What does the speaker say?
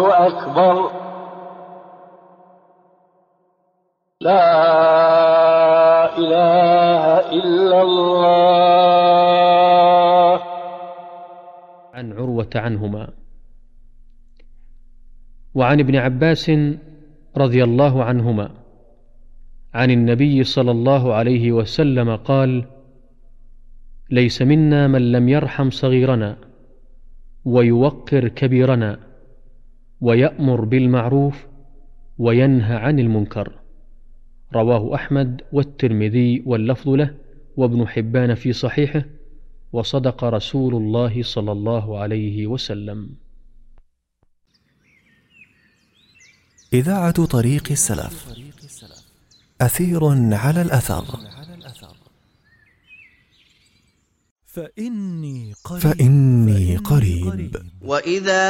أكبر. لا إله إلا الله. عن عروة عنهما. وعن ابن عباس رضي الله عنهما عن النبي صلى الله عليه وسلم قال: ليس منا من لم يرحم صغيرنا ويوقر كبيرنا ويأمر بالمعروف وينهى عن المنكر. رواه أحمد والترمذي واللفظ له، وابن حبان في صحيحه، وصدق رسول الله صلى الله عليه وسلم. إذاعة طريق السلف، أثير على الأثر. فإني قريب. وإذا